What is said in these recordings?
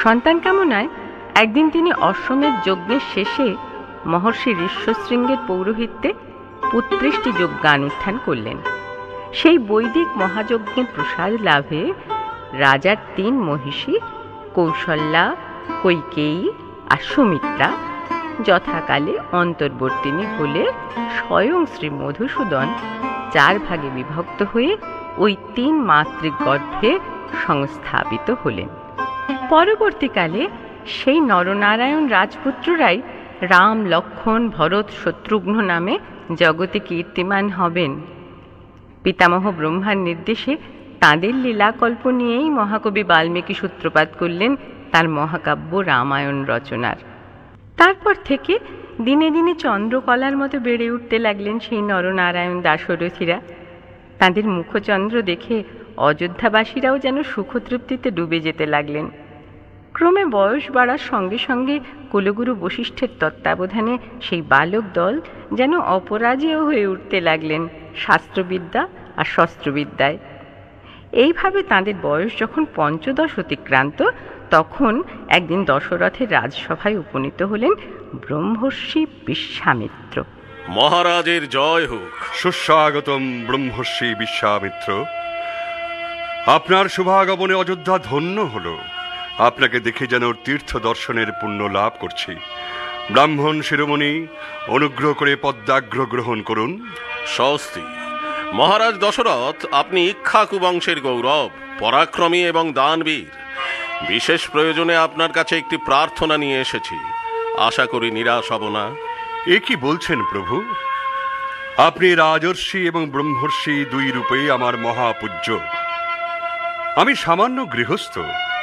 সন্তান কামনায় একদিন তিনি অশ্বমেধ যজ্ঞের শেষে মহর্ষি ঋষ্যশৃঙ্গের পৌরোহিত্যে পুত্রেষ্টি যজ্ঞানুষ্ঠান করলেন। সেই বৈদিক মহাযজ্ঞের প্রসাদ লাভে রাজার 3 মহিষী কৌশল্যা, কৈকেয়ী আর সুমিত্রা যথাকালে অন্তর্বর্তিনী হলে স্বয়ং শ্রী মধুসূদন 4 ভাগে বিভক্ত হয়ে ওই 3 মাতৃক গর্ভে সংস্থাপিত হলেন। পরবর্তীকালে সেই নরনারায়ণ রাজপুত্ররাই রাম, লক্ষ্মণ, ভরত, শত্রুঘ্ন নামে জগতে কীর্তিমান হবেন। পিতামহ ব্রহ্মার নির্দেশে তাঁদের লীলাকল্প নিয়েই মহাকবি বাল্মীকি সূত্রপাত করলেন তার মহাকাব্য রামায়ণ রচনার। তারপর থেকে দিনে দিনে চন্দ্রকলার মতো বেড়ে উঠতে লাগলেন সেই নরনারায়ণ দাশরথীরা। তাঁদের মুখচন্দ্র দেখে অযোধ্যাবাসীরাও যেন সুখতৃপ্তিতে ডুবে যেতে লাগলেন। ক্রমে বয়স বাড়ার সঙ্গে সঙ্গে কুলগুরু বশিষ্ঠের তত্ত্বাবধানে সেই বালক দল যেন অপরাজেয় হয়ে উঠতে লাগলেন শাস্ত্রবিদ্যা আর শস্ত্রবিদ্যায়। এইভাবে তাঁদের বয়স যখন 15 অতিক্রান্ত, তখন একদিন দশরথের রাজসভায় উপনীত হলেন ব্রহ্মর্ষি বিশ্বামিত্র। মহারাজের জয় হোক। সুস্বাগতম ব্রহ্মর্ষি বিশ্বামিত্র। আপনার শুভাগমনে অযোধ্যা ধন্য হলো। আপনাকে দেখে যেন তীর্থ দর্শনের পুণ্য লাভ করছি। ব্রাহ্মণ শিরোমণি, অনুগ্রহ করে পদ্মাগ্র গ্রহণ করুন। স্বস্তি। মহারাজ দশরথ, আপনি ইক্ষ্বাকু বংশের গৌরব, পরাক্রমী এবং দানবীর। বিশেষ প্রয়োজনে আপনার কাছে একটি প্রার্থনা নিয়ে এসেছি, আশা করি নিরাশ হব না। এ কি বলছেন প্রভু? আপনি রাজর্ষি এবং ব্রহ্মর্ষি 2 রূপেই আমার মহাপূজ্য। আমি সামান্য গৃহস্থ।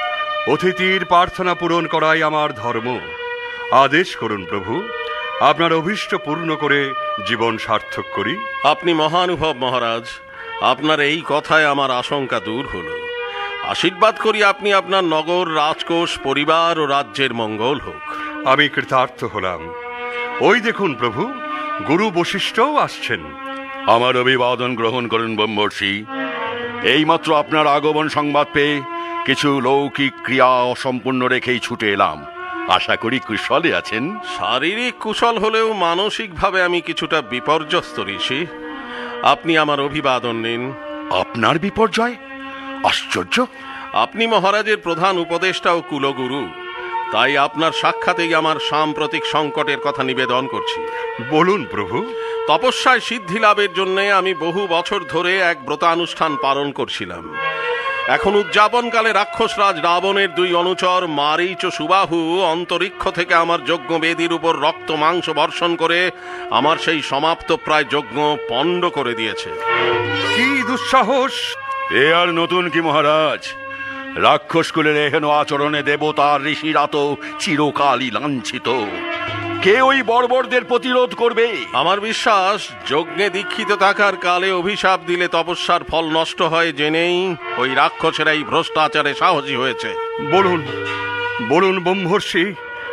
অতিথির প্রার্থনা পূরণ করাই আমার ধর্ম। আদেশ করুন প্রভু, আপনার অভীষ্ট পূর্ণ করে জীবন সার্থক করি। আপনি মহানুভব মহারাজ, আপনার এই কথায় আমার আশঙ্কা দূর হল। আশীর্বাদ করি আপনি আপনার নগর, রাজকোষ, পরিবার ও রাজ্যের মঙ্গল হোক। আমি কৃতার্থ হলাম। ওই দেখুন প্রভু, গুরু বশিষ্ঠও আসছেন। আমার অভিবাদন গ্রহণ করুন ব্রহ্মর্ষি। এইমাত্র আপনার আগমন সংবাদ পেয়ে কিছু লৌকিক ক্রিয়া অসম্পূর্ণ রেখেই ছুটে এলাম। আশা করি কুশলে আছেন। শারীরিক কুশল হলেও মানসিকভাবে আমি কিছুটা বিপর্যস্ত ঋষি। আপনি আমার অভিবাদন নিন। আপনার বিপর্যয়? আশ্চর্য। আপনি মহারাজের প্রধান উপদেষ্টা ও কুলগুরু, তাই আপনার সাক্ষাতেই আমার সাম্প্রতিক সংকটের কথা নিবেদন করছি। বলুন প্রভু। তপস্যায় সিদ্ধি লাভের জন্য আমি বহু বছর ধরে এক ব্রতানুষ্ঠান পালন করছিলাম। এখন উদযাপনকালে রাক্ষসরাজ রাবণের 2 অনুচর মারীচ ও সুবাহু অন্তরিক্ষ থেকে আমার যজ্ঞ বেদির উপর রক্ত মাংস বর্ষণ করে আমার সেই সমাপ্ত প্রায় যজ্ঞ পণ্ড করে দিয়েছে। কি দুঃসাহস! এ আর নতুন কি মহারাজ? রাক্ষসকুলের এহেন আচরণে দেবতার ঋষিরা তো চিরকালই লাঞ্ছিত। কে ওই বর্বরদের প্রতিরোধ করবে? আমার বিশ্বাস, যজ্ঞে দীক্ষিত থাকার কালে অভিশাপ দিলে তপস্যার ফল নষ্ট হয় জেনেই ওই রাক্ষসেরা এই ভ্রষ্টাচারে সাহসী হয়েছে। বলুন বলুন ব্রহ্মর্ষি,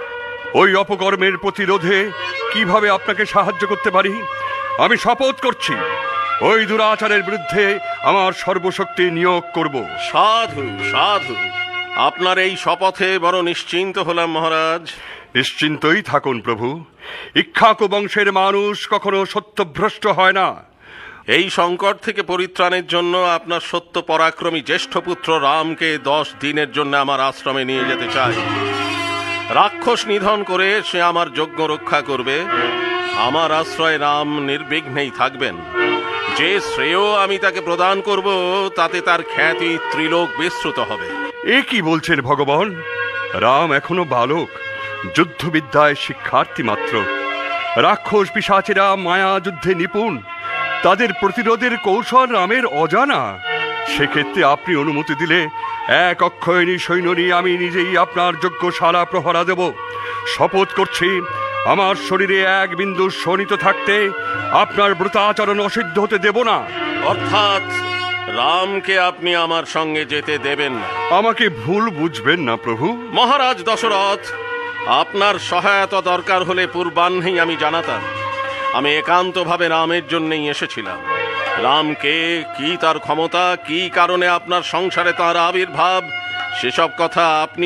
ওই অপকর্মের প্রতিরোধে কিভাবে আপনাকে সাহায্য করতে পারি। আমি শপথ করছি, ওই দুরাচারের বিরুদ্ধে আমার সর্বশক্তি নিয়োগ করব। সাধু সাধু, আপনার এই শপথে বড় নিশ্চিন্ত হলাম মহারাজ। নিশ্চিন্তই থাকুন প্রভু। ইক্ষ্বাকু বংশের মানুষ কখনো সত্যভ্রষ্ট হয় না। এই সংকট থেকে পরিত্রাণের জন্য আপনার সত্য পরাক্রমী জ্যেষ্ঠ পুত্র রামকে 10 দিনের জন্য আমার আশ্রমে নিয়ে যেতে চাই। রাক্ষস নিধন করে সে আমার যজ্ঞ রক্ষা করবে। আমার আশ্রয়ে রাম নির্বিঘ্নেই থাকবেন। যে শ্রেয় আমি তাকে প্রদান করব, তাতে তার খ্যাতি ত্রিলোক বিস্তৃত হবে। এ কি বলছেন ভগবান? রাম এখনো বালক, যুদ্ধবিদ্যায় শিক্ষার্থী মাত্র। রাক্ষস পিশাচেরা মায়া যুদ্ধে নিপুণ, তাদের প্রতিরোধের কৌশল রামের অজানা। সেক্ষেত্রে আপনি অনুমতি দিলে 1 অক্ষয়ণী সৈন্য নিয়ে আমি নিজেই আপনার যজ্ঞশালা প্রহরা দেব। শপথ করছি, আমার শরীরে 1 বিন্দু শোণিত থাকতে আপনার ব্রতাচরণ অসিদ্ধ হতে দেব না। অর্থাৎ রামকে আপনি আমার সঙ্গে যেতে দেবেন না? আমাকে ভুল বুঝবেন না প্রভু। মহারাজ দশরথ, আপনার সহায়তা দরকার হলে পূর্বাহ্নেই আমি জানাতাম। আমি একান্তভাবে রামের জন্যই এসেছিলাম। রামকে, কি তার ক্ষমতা, কি কারণে আপনার সংসারে তার আবির্ভাব, সেসব কথা আপনি